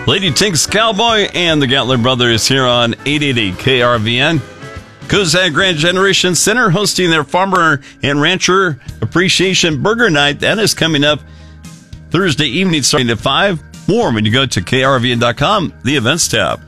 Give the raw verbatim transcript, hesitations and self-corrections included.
Lady Tink's Cowboy and the Gatler Brothers here on eight eighty K R V N. Cozad Grand Generation Center hosting their Farmer and Rancher Appreciation Burger Night. That is coming up Thursday evening starting at five. More when you go to K R V N dot com, the events tab.